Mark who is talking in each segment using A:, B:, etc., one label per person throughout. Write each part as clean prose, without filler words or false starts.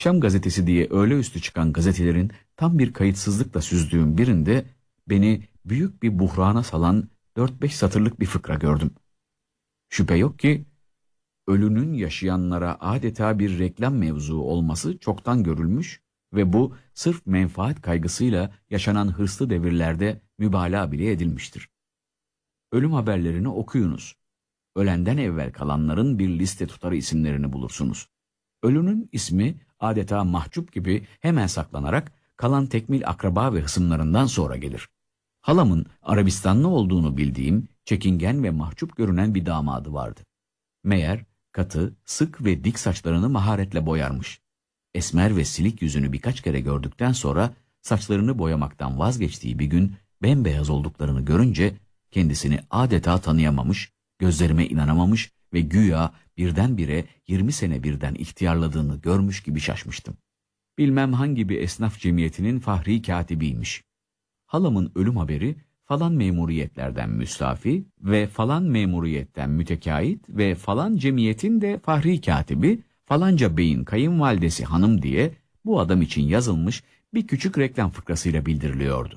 A: Akşam gazetesi diye öğle üstü çıkan gazetelerin tam bir kayıtsızlıkla süzdüğüm birinde beni büyük bir buhrana salan 4-5 satırlık bir fıkra gördüm. Şüphe yok ki ölünün yaşayanlara adeta bir reklam mevzuu olması çoktan görülmüş ve bu sırf menfaat kaygısıyla yaşanan hırslı devirlerde mübalağa bile edilmiştir. Ölüm haberlerini okuyunuz. Ölenden evvel kalanların bir liste tutarı isimlerini bulursunuz. Ölünün ismi adeta mahcup gibi hemen saklanarak kalan tekmil akraba ve hısımlarından sonra gelir. Halamın Arabistanlı olduğunu bildiğim çekingen ve mahcup görünen bir damadı vardı. Meğer katı, sık ve dik saçlarını maharetle boyarmış. Esmer ve silik yüzünü birkaç kere gördükten sonra saçlarını boyamaktan vazgeçtiği bir gün bembeyaz olduklarını görünce kendisini adeta tanıyamamış, gözlerime inanamamış ve güya birdenbire 20 sene birden ihtiyarladığını görmüş gibi şaşmıştım. Bilmem hangi bir esnaf cemiyetinin fahri katibiymiş. Halamın ölüm haberi falan memuriyetlerden müstafi ve falan memuriyetten mütekait ve falan cemiyetin de fahri katibi falanca beyin kayınvalidesi hanım diye bu adam için yazılmış bir küçük reklam fıkrasıyla bildiriliyordu.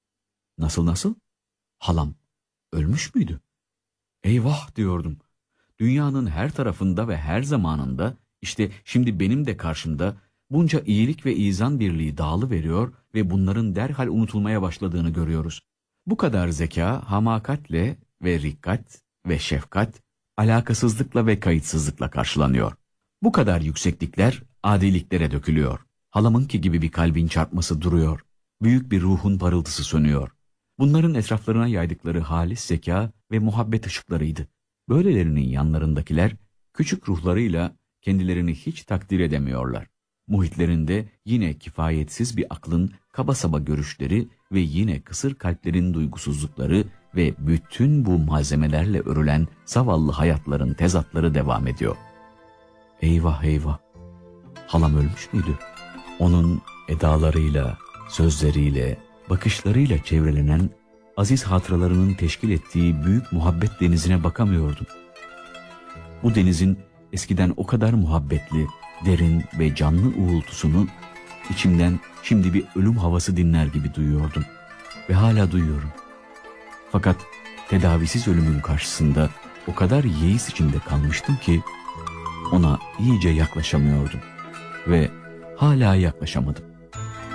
A: Nasıl? Halam ölmüş müydü? Eyvah diyordum. Dünyanın her tarafında ve her zamanında işte şimdi benim de karşımda bunca iyilik ve izan birliği dağılıveriyor ve bunların derhal unutulmaya başladığını görüyoruz. Bu kadar zeka, hamakatle ve rikkat ve şefkat, alakasızlıkla ve kayıtsızlıkla karşılanıyor. Bu kadar yükseklikler adiliklere dökülüyor. Halamınki gibi bir kalbin çarpması duruyor. Büyük bir ruhun parıltısı sönüyor. Bunların etraflarına yaydıkları halis zeka ve muhabbet ışıklarıydı. Böylelerinin yanlarındakiler küçük ruhlarıyla kendilerini hiç takdir edemiyorlar. Muhitlerinde yine kifayetsiz bir aklın kaba saba görüşleri ve yine kısır kalplerin duygusuzlukları ve bütün bu malzemelerle örülen zavallı hayatların tezatları devam ediyor. Eyvah! Halam ölmüş müydü? Onun edalarıyla, sözleriyle, bakışlarıyla çevrelenen aziz hatıralarının teşkil ettiği büyük muhabbet denizine bakamıyordum. Bu denizin eskiden o kadar muhabbetli, derin ve canlı uğultusunu içimden şimdi bir ölüm havası dinler gibi duyuyordum ve hala duyuyorum. Fakat tedavisiz ölümün karşısında o kadar yeis içinde kalmıştım ki ona iyice yaklaşamıyordum ve hala yaklaşamadım.